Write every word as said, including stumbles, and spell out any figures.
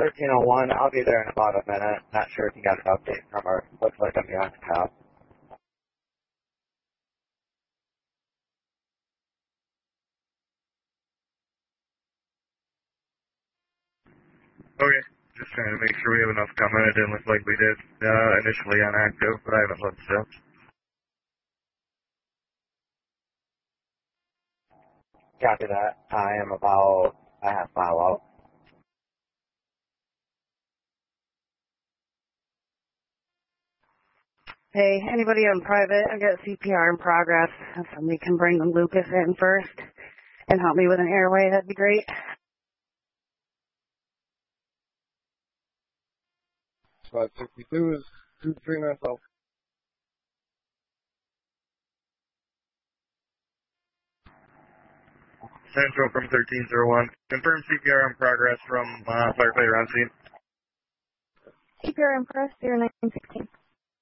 thirteen oh one. I'll be there in about a minute. Not sure if you got an update from her. Looks like I'm behind the path. Okay. Just trying to make sure we have enough coming. It didn't look like we did uh, initially on active, but I haven't looked still. Copy that. I am about a half mile out. Hey, anybody on private? I got C P R in progress. If somebody can bring Lucas in first and help me with an airway, that'd be great. five sixty-two is two three nine twelve. Central from thirteen oh one. Confirm C P R in progress from uh, firefighter on scene. C P R in progress, zero nine sixteen.